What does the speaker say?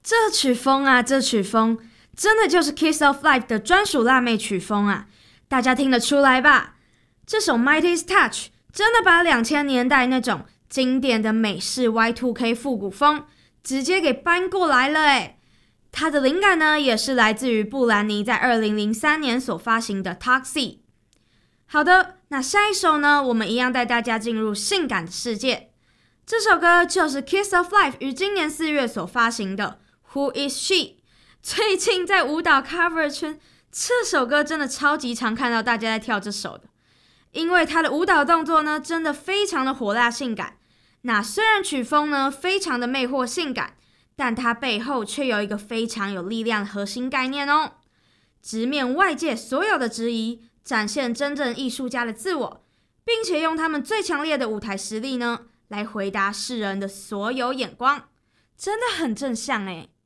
这曲风啊，这曲风真的就是 Kiss of Life 的专属辣妹曲风啊！大家听得出来吧？这首 Midas Touch 真的把2000年代那种经典的美式 Y2K 复古风直接给搬过来了诶。它的灵感呢，也是来自于布兰妮在2003年所发行的 Toxic。好的，那下一首呢，我们一样带大家进入性感的世界。这首歌就是 Kiss of Life 于今年4月所发行的 Who is She。最近在舞蹈 cover 圈，这首歌真的超级常看到大家在跳这首的，因为它的舞蹈动作呢，真的非常的火辣性感。那虽然曲风呢非常的魅惑性感，但它背后却有一个非常有力量的核心概念哦，直面外界所有的质疑，展现真正艺术家的自我，并且用他们最强烈的舞台实力呢，来回答世人的所有眼光，真的很正向诶。